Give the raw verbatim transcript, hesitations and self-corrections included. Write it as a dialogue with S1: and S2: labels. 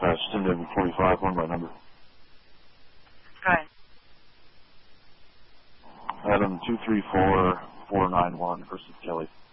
S1: dispatch, ten W forty-five, one by number.
S2: Go ahead.
S1: Adam two three four four nine one versus Kelly.